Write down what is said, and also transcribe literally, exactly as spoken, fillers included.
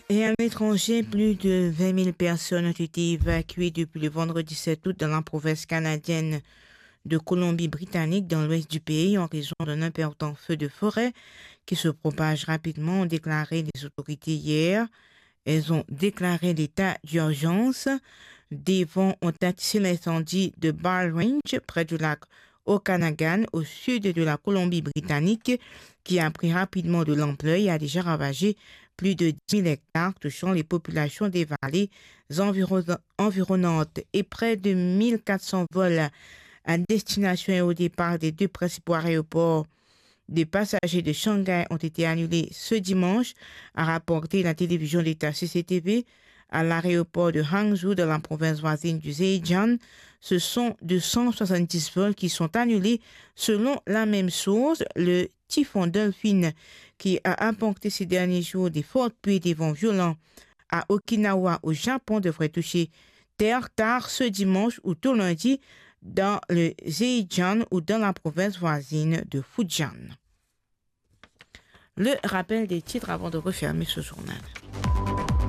Et à l'étranger, plus de vingt mille personnes ont été évacuées depuis le vendredi sept août dans la province canadienne de Colombie-Britannique, dans l'ouest du pays, en raison d'un important feu de forêt qui se propage rapidement, ont déclaré les autorités hier. Elles ont déclaré l'état d'urgence. Des vents ont attisé l'incendie de Bar Range, près du lac Okanagan, au sud de la Colombie-Britannique, qui a pris rapidement de l'ampleur et a déjà ravagé plus de dix mille hectares, touchant les populations des vallées environ- environnantes, et près de mille quatre cents vols à destination et au départ des deux principaux aéroports des passagers de Shanghai ont été annulés ce dimanche, a rapporté la télévision d'État C C T V. À l'aéroport de Hangzhou, dans la province voisine du Zhejiang, ce sont deux cent soixante-dix vols qui sont annulés selon la même source. Le typhon Delphine, qui a apporté ces derniers jours des fortes pluies et des vents violents à Okinawa, au Japon, devrait toucher terre tard ce dimanche ou tôt lundi dans le Zhejiang ou dans la province voisine de Fujian. Le rappel des titres avant de refermer ce journal.